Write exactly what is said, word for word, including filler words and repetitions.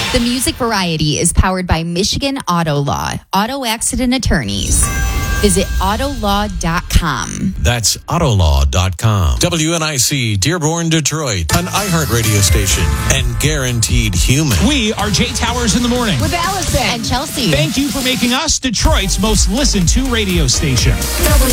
The Music Variety is powered by Michigan Auto Law, auto accident attorneys. Visit auto law dot com. That's auto law dot com. W N I C, Dearborn, Detroit, an iHeartRadio station and guaranteed human. We are Jay Towers in the morning With Allison and Chelsea. Thank you for making us Detroit's most listened to radio station.